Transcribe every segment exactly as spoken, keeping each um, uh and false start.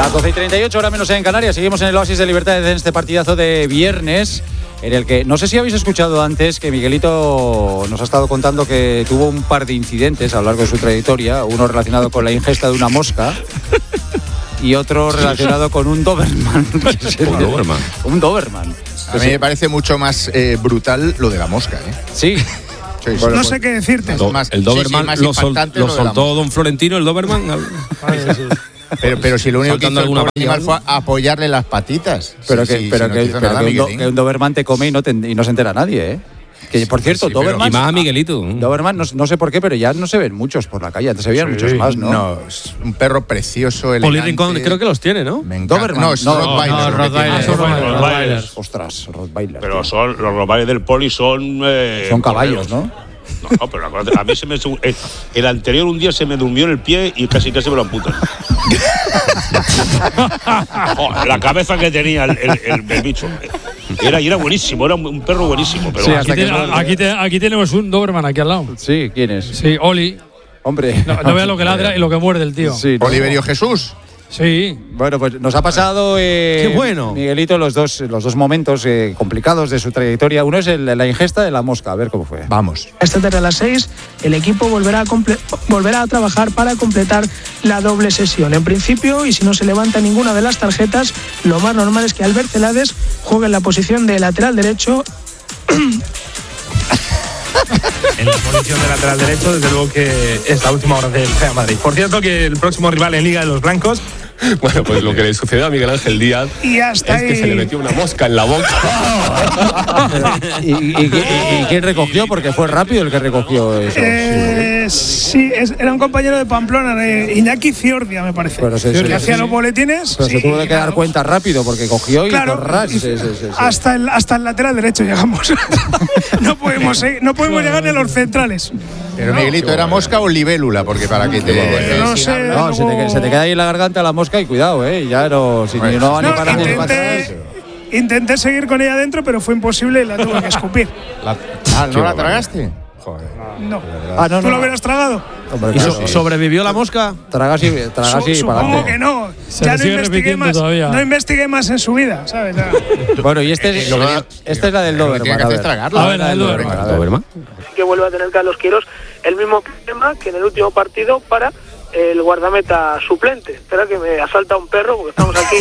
Las doce y treinta y ocho, hora menos en Canarias. Seguimos en el Oasis de Libertad en este partidazo de viernes, en el que no sé si habéis escuchado antes que Miguelito nos ha estado contando que tuvo un par de incidentes a lo largo de su trayectoria, uno relacionado con la ingesta de una mosca y otro relacionado con un Doberman. ¿Un Doberman? Un Doberman. A mí me parece mucho más eh, brutal lo de la mosca, ¿eh? Sí. Sí, sí. No sé qué decirte. Do, más, el Doberman sí, sí, más lo, sol, impactante lo lo de la soltó mosca. don Florentino, el Doberman. Pero, pero si lo único que Saltando hizo el alguna pobre animal pastilla. fue apoyarle las patitas. Pero Sí, que, sí, pero si no que, te hizo pero nada, que un, do, Miguelín. que un Doberman te come y no, te, y no se entera nadie, ¿eh? Que, por cierto, Sí, pero- Doberman... Y más a Miguelito. Doberman, no, no sé por qué, pero ya no se ven muchos por la calle. Antes se veían Sí, muchos más, ¿no? No, es un perro precioso, elegante. Poli Rincón creo que los tiene, ¿no? Me encanta. Doberman. No, es No, Rottweiler. no, lo que Rottweiler. tiene. Ah, son Rottweiler. Rottweiler. Ostras, Rottweiler. Pero tío. son los Rottweiler del Poli son eh, Son caballos, corderos. ¿no? No, pero acuérdate, a mí se me eh, el anterior un día se me durmió en el pie y casi casi me lo amputan. Joder, la cabeza que tenía el, el, el, el bicho. Era, y era buenísimo, era un perro buenísimo. Pero Sí, aquí hasta Aquí, que tiene- no- aquí te- aquí tenemos un Doberman aquí al lado. Sí, ¿quién es? Sí, Oli. Hombre. No, no veas lo que ladra y lo que muerde el tío. Sí, ¿no? Oliverio Jesús. Sí. Bueno, pues nos ha pasado, eh, Qué bueno. Miguelito, los dos, los dos momentos eh, complicados de su trayectoria. Uno es el, la ingesta de la mosca, a ver cómo fue. Vamos. Esta tarde a las seis el equipo volverá a, comple- volverá a trabajar para completar la doble sesión. En principio, y si no se levanta ninguna de las tarjetas, lo más normal es que Albert Celades juegue en la posición de lateral derecho. En la posición de lateral derecho, desde luego que es la última hora del Real Madrid. Por cierto, que el próximo rival en Liga de los Blancos. Bueno, pues lo que le sucedió a Miguel Ángel Díaz Y hasta es que ahí. se le metió una mosca en la boca. ¿Y, y- y- y- y quién recogió? Porque fue rápido el que recogió eso. Eh, sí, es- era un compañero de Pamplona, eh, Iñaki Ciordia, me parece. Pero se- que se- hacía sí. los boletines. Pero se sí, tuvo de quedar claro. cuenta rápido porque cogió y Claro, corras. y- Sí, sí, sí, sí. hasta, el, hasta el lateral derecho llegamos. no podemos, eh, no podemos llegar ni a los centrales. Pero Miguelito, ¿era mosca o libélula? Porque para que te. No sin sé. hablar- No, se te, se te queda ahí en la garganta la mosca y cuidado, ¿eh? Ya no, si Bueno, no va ni No, para adelante ni para atrás. intenté, intenté seguir con ella adentro, pero fue imposible y la tuve que escupir. La- ah, ¿no la tragaste? No. Ah, no, ¿Tú no. lo hubieras tragado? Hombre, ¿Y claro, so- sí. sobrevivió la mosca? Tragas y, tragas Su- y para supongo adelante. que no. Se ya le no sigue investigué repitiendo más. todavía. No investigué más en su vida, ¿sabes? Ya. Bueno, y este es, Lo que- esta es la del lo que Doberman. tiene que A hacer ver. es tragarlo. A ver, la del Doberman, Doberman. a ver. ¿Doberman? Que vuelve a tener Carlos Queiroz el mismo problema que en el último partido para el guardameta suplente. Espera que me asalta un perro porque estamos aquí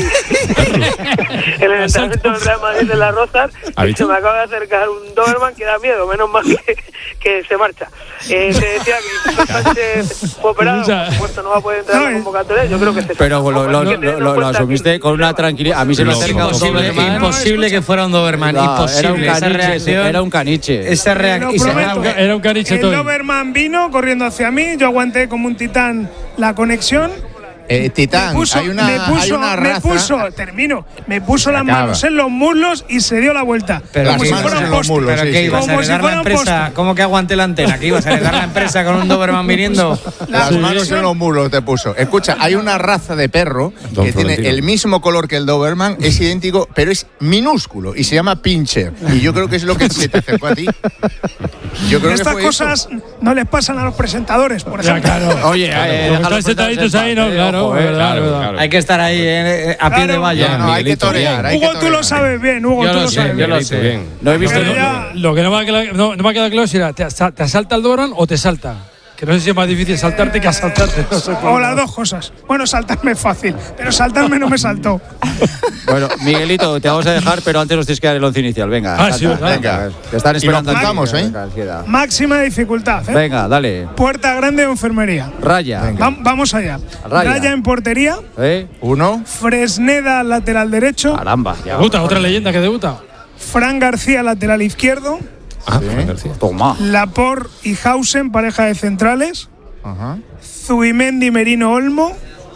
en el entrenamiento del Real Madrid de Las Rozas ¿Ha y dicho? se me acaba de acercar un Doberman que da miedo, menos mal que, que se marcha. Eh, se decía que Víctor Sánchez fue operado, por supuesto no va a poder entrar en la convocatoria, yo creo que se Pero lo, lo, lo, lo- lo asumiste con una tranquilidad. A mí se me Lo- acerca un Imposible, Doberman. imposible que fuera un Doberman, No, imposible. Era un esa caniche, reacción, era un caniche. esa Te lo reacción. y se- prometo. Era un caniche El toy. Doberman vino corriendo hacia mí, yo aguanté como un titán la conexión. Eh, Titán, me puso, hay una, me puso, hay una me raza. puso, termino, me puso las acaba. manos en los muslos y se dio la vuelta. Pero como las si manos fuera en un los poste. muslos, ¿Pero sí, qué sí. ibas a Como si heredar la fuera un empresa? poste. ¿Cómo que aguante la antena? ¿Que ibas a heredar la empresa con un Doberman viniendo? Las Sí. manos en los mulos te puso. Escucha, hay una raza de perro Don que tiene Florentino. el mismo color que el Doberman, es idéntico, pero es minúsculo y se llama Pinscher. Y yo creo que es lo que se te acercó a ti. Yo creo Estas que fue cosas no les pasan a los presentadores, por Ya, ejemplo. claro. Oye, eh, Los que déjalo están sentaditos sentarse ahí, en no, paz, eh, claro, ojo, eh. verdad, Claro, verdad. claro. Hay que estar ahí eh, a pie Claro. de eso. valla. No, hay que Miguelito, torear, hay que Hugo, tú lo torear. sabes bien, Hugo, Yo tú lo lo sé, sabes yo bien. lo sé. Bien. No he visto. Pero no- ya- Lo que no me ha quedado, no, no me ha quedado claro si era, ¿te, asa- te asalta el Doberman o te salta? Que no sé si es más difícil saltarte que asaltarte. No sé cuál. O las dos cosas. Bueno, saltarme es fácil, pero saltarme no me saltó. Bueno, Miguelito, te vamos a dejar, pero antes nos tienes que dar el once inicial. Venga, Ah, sí, salta, verdad. venga. Te están esperando. Y lo apuntamos, aquí, ¿eh? venga, ansiedad. Máxima dificultad, ¿eh? Venga, dale. Puerta grande o enfermería. Raya. Va- vamos allá. Raya. Raya en portería. ¿Eh? Uno. Fresneda lateral derecho. Caramba. Ya. Debuta, otra leyenda que debuta. Fran García lateral izquierdo. Ah, Fran García. Toma. Laporte y Hausen pareja de centrales. Ajá. Zubimendi Merino Olmo.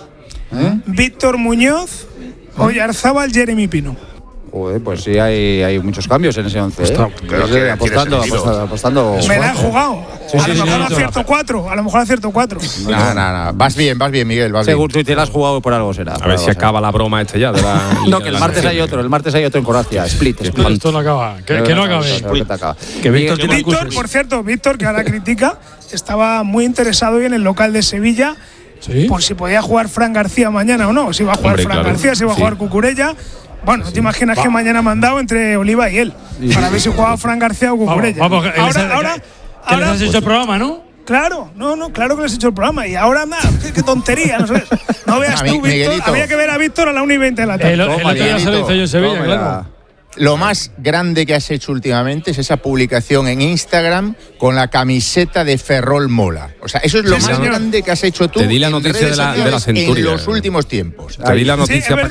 Víctor Muñoz. Oyarzábal Jeremy Pino. Joder, pues sí, hay, hay muchos cambios en ese once. ¿eh? claro Sí, que sí, tiene apostando, sentido. apostando, apostando. Me la he jugado. Sí, a sí, lo sí, mejor sí, acierto cuatro. A lo mejor acierto cuatro. No, no, no. Vas bien, vas bien, Miguel, vas Seguro bien. si te la has jugado por algo será. A por ver algo si será. acaba la broma este ya de la. No, que el martes hay otro, el martes hay otro en Croacia. Split, split. Esto no acaba. Que, que no acabe. Creo que te acaba. Que Víctor tiene Víctor, excuses. por cierto, Víctor, que ahora critica, estaba muy interesado hoy en el local de Sevilla. ¿Sí? por si podía jugar Fran García mañana o no. Si iba a jugar Hombre, Fran claro. García, si iba a Sí. jugar Cucurella. Bueno, ¿te imaginas que mañana me han dado entre Oliva y él? Para ver si jugaba Fran García o Vamos, Cucurella. vamos, que les ahora, has- ahora, que- que les ahora, has hecho el programa, ¿no? Claro, no, no, claro que les he hecho el programa. Y ahora, nada, qué, qué tontería, no sé. No veas A tú, mí, Víctor. Miguelito. Había que ver a Víctor a la una y veinte de la tarde. El, el Toma, otro día se lo Miguelito, hizo yo en Sevilla, Toma claro. Lo más grande que has hecho últimamente es esa publicación en Instagram con la camiseta de Ferrol Mola. O sea, eso es lo Sí, más señor. grande que has hecho tú Te di la en noticia redes de la- de la sociales centuria. en los últimos tiempos. Te di la Sí, noticia es para